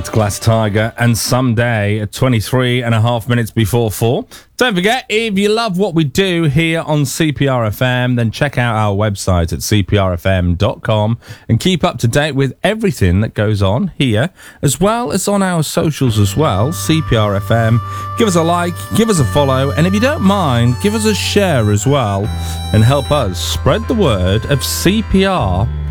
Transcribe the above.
It's Glass Tiger and Someday at 23 and a half minutes before 4. Don't forget, if you love what we do here on CPR FM, then check out our website at cprfm.com and keep up to date with everything that goes on here, as well as on our socials as well, CPR FM. Give us a like, give us a follow, and if you don't mind, give us a share as well, and help us spread the word of CPR